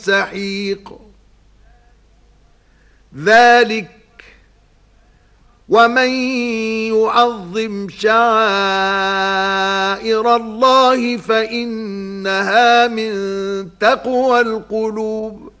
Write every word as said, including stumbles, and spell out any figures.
سحيق. ذلك ومن يعظم شعائر الله فإنها من تقوى القلوب.